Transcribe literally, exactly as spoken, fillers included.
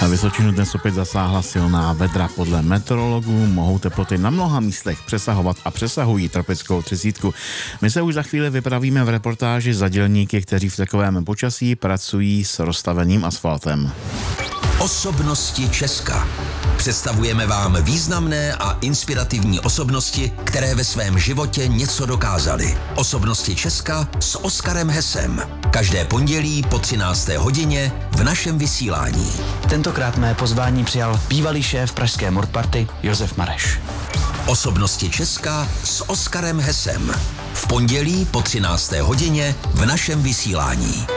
Vysočinu dnes opět zasáhla silná vedra. Podle meteorologů mohou teploty na mnoha místech přesahovat a přesahují tropickou třicítku. My se už za chvíli vypravíme v reportáži za dělníky, kteří v takovém počasí pracují s rozstaveným asfaltem. Osobnosti Česka. Představujeme vám významné a inspirativní osobnosti, které ve svém životě něco dokázaly. Osobnosti Česka s Oskarem Hesem. Každé pondělí po třinácté hodině v našem vysílání. Tentokrát mé pozvání přijal bývalý šéf pražské Mordparty Josef Mareš. Osobnosti Česka s Oskarem Hesem. V pondělí po třinácté hodině v našem vysílání.